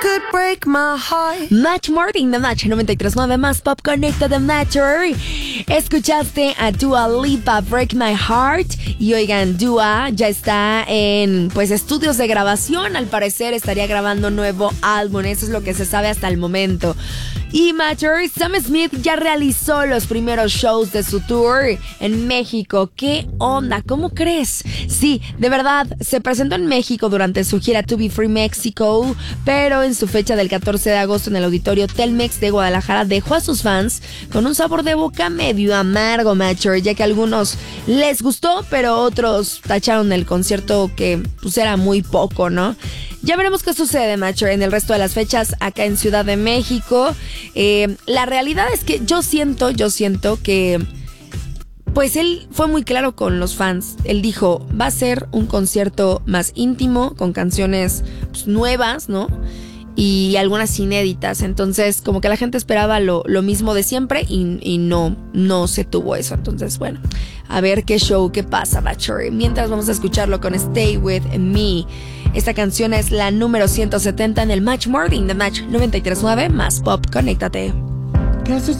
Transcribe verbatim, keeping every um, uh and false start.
could break my heart. Match Martin de Match noventa y tres punto nueve más Pop Conecta de Matter. Escuchaste a Dua Lipa, Break My Heart. Y oigan, Dua ya está en pues estudios de grabación. Al parecer estaría grabando un nuevo álbum. Eso es lo que se sabe hasta el momento. Y Matter, Sam Smith ya realizó los primeros shows de su tour en México. ¿Qué onda? ¿Cómo crees? Sí, de verdad, se presentó en México durante su gira To Be Free Mexico, pero en su fecha del catorce de agosto en el auditorio Telmex de Guadalajara dejó a sus fans con un sabor de boca medio amargo, Matter, ya que a algunos les gustó, pero otros tacharon el concierto que pues era muy poco, ¿no? Ya veremos qué sucede, Matter, en el resto de las fechas acá en Ciudad de México. Eh, la realidad es que yo siento, yo siento que pues él fue muy claro con los fans. Él dijo, va a ser un concierto más íntimo, con canciones pues, nuevas, ¿no? Y algunas inéditas. Entonces, como que la gente esperaba lo, lo mismo de siempre y, y no, no se tuvo eso. Entonces, bueno, a ver qué show, qué pasa, Matter. Mientras vamos a escucharlo con Stay With Me. Esta canción es la número ciento setenta en el Match Morning de Match noventa y tres punto nueve más Pop. Conéctate. Cause it's